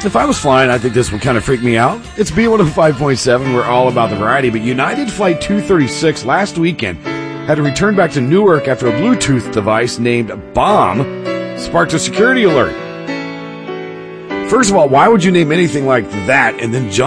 If I was flying, I think this would kind of freak me out. It's B105.7. We're all about the variety. But United Flight 236 last weekend had to return back to Newark after a Bluetooth device named Bomb sparked a security alert. First of all, why would you name anything like that and then jump